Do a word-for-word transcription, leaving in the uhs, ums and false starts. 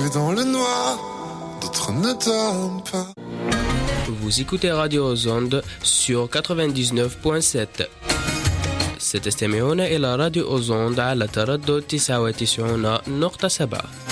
que dans le noir, d'autres ne dorment pas. Vous écoutez Radio Ozonde sur quatre-vingt-dix-neuf point sept. ستستمعون إلى راديو أوزوند على تردد تسعة وتسعين نقطة سبعة.